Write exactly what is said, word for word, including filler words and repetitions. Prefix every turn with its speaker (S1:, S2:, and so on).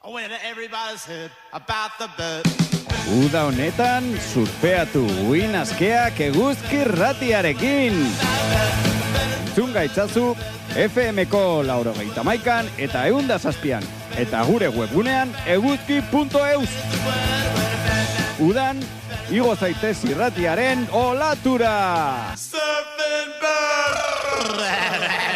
S1: When everybody's heard about the bird.
S2: Uda honetan, surfeatu uin askeak eguzki ratiarekin. Entzun gaitzazu, F M-ko laurogeita maikan eta eunda zazpian. Eta gure webgunean eguzki punto eus. Udan, igo zaitez irratiaren olatura!
S1: Surfing bird!